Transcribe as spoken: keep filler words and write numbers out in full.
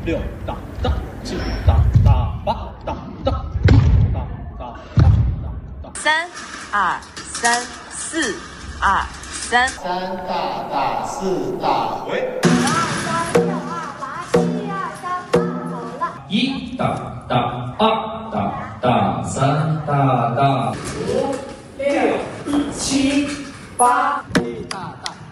六打打七打打八打打打打打打。 三二三四二三。 三大大四大回。 三六二八七二三八走了。 一打打二打打三打打五六七八。一大大。